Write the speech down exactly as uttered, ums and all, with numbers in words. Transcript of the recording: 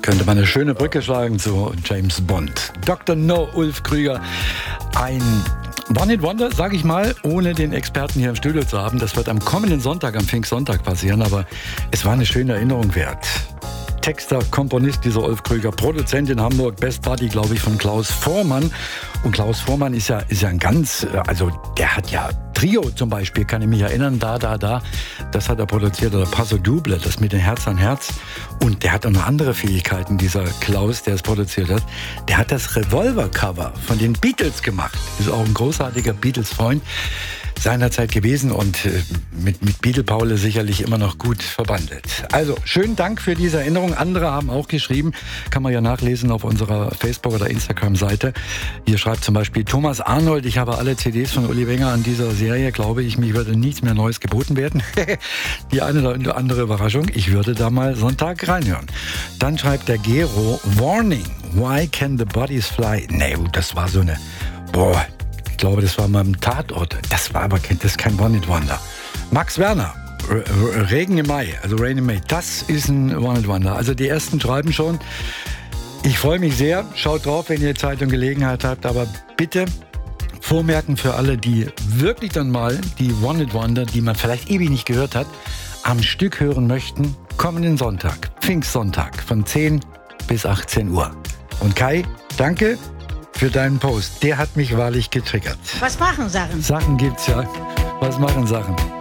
Könnte man eine schöne Brücke schlagen zu James Bond. Doktor No, Ulf Krüger, ein One-Hit-Wonder, sage ich mal, ohne den Experten hier im Studio zu haben. Das wird am kommenden Sonntag, am Pfingstsonntag passieren, aber es war eine schöne Erinnerung wert. Texter, Komponist dieser Ulf Krüger, Produzent in Hamburg, Best Buddy, glaube ich, von Klaus Voormann. Und Klaus Voormann ist ja, ist ja ein ganz, also der hat ja Trio zum Beispiel, kann ich mich erinnern, da, da, da, das hat er produziert, oder Paso Doble, das mit dem Herz an Herz. Und der hat auch noch andere Fähigkeiten, dieser Klaus, der es produziert hat. Der hat das Revolver-Cover von den Beatles gemacht. Ist auch ein großartiger Beatles-Freund seinerzeit gewesen und mit, mit Beatle Paul sicherlich immer noch gut verbandelt. Also, schönen Dank für diese Erinnerung. Andere haben auch geschrieben, kann man ja nachlesen auf unserer Facebook- oder Instagram-Seite. Hier schreibt zum Beispiel Thomas Arnold, ich habe alle C Ds von Uli Wenger an dieser Serie, glaube ich, mir würde nichts mehr Neues geboten werden. Die eine oder andere Überraschung, ich würde da mal Sonntag reinhören. Dann schreibt der Gero, Warning, why can the bodies fly? Nee, das war so eine, boah, ich glaube, das war mal im Tatort. Das war aber kein, das ist kein One-Hit-Wonder. Max Werner, R- Regen im Mai, also Rain in May, das ist ein One-Hit-Wonder. Also die ersten schreiben schon. Ich freue mich sehr. Schaut drauf, wenn ihr Zeit und Gelegenheit habt. Aber bitte vormerken für alle, die wirklich dann mal die One-Hit-Wonder, die man vielleicht ewig nicht gehört hat, am Stück hören möchten, kommenden Sonntag, Pfingstsonntag, von zehn bis achtzehn Uhr. Und Kai, danke für deinen Post. Der hat mich wahrlich getriggert. Was machen Sachen? Sachen gibt's ja. Was machen Sachen?